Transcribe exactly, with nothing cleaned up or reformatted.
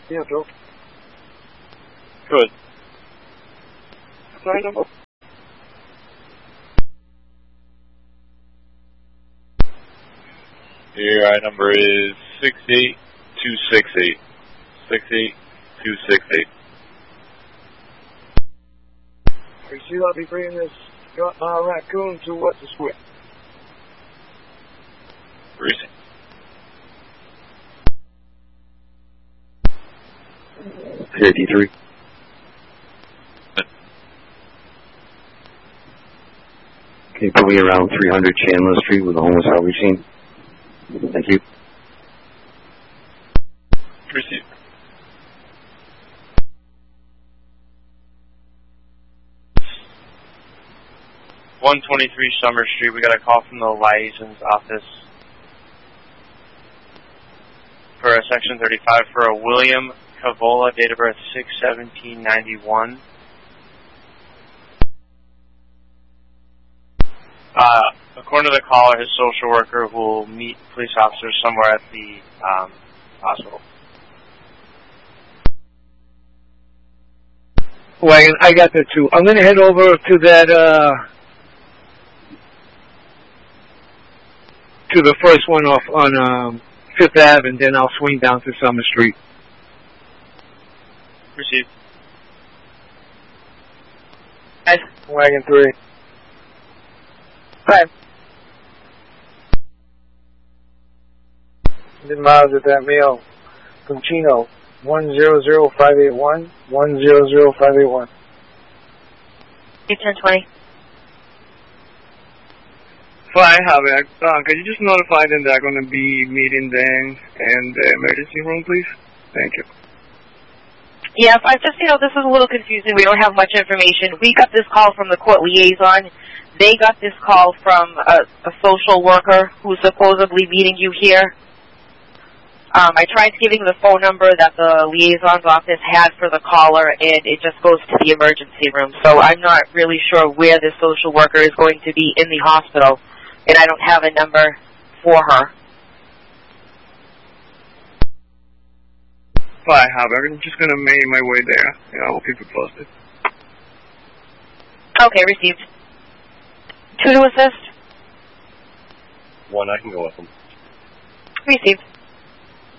Yeah, Joe. Good. Sorry, number. Your I number is six eight two six eight. six eight two six eight. You see, I'll be bringing this uh, raccoon to what's the square? Receive. fifty-three. Okay, put me around three hundred Chandler Street with the homeless salvage scene. Thank you. Receive. one twenty-three Summer Street. We got a call from the liaison's office for a Section thirty-five for a William Cavola, date of birth six seventeen ninety-one. Uh, according to the caller, his social worker will meet police officers somewhere at the um, hospital. Wagon, I got that too. I'm going to head over to that, uh, to the first one off on um, Fifth Avenue, and then I'll swing down to Summer Street. Received. Ed. Wagon three. Five. Then miles at that mail from Chino. one zero zero five eight one. one zero zero five eight one. ten twenty. Fly, Javier. Uh, could you just notify them that I'm going to be meeting them in the emergency room, please? Thank you. Yeah, I just, you know, this is a little confusing. We don't have much information. We got this call from the court liaison. They got this call from a, a social worker who's supposedly meeting you here. Um, I tried giving the phone number that the liaison's office had for the caller, and it just goes to the emergency room. So I'm not really sure where this social worker is going to be in the hospital, and I don't have a number for her. Fly, Javier. I'm just going to make my way there, and I will keep you posted. Okay, received. Two to assist? One, I can go with them. Received.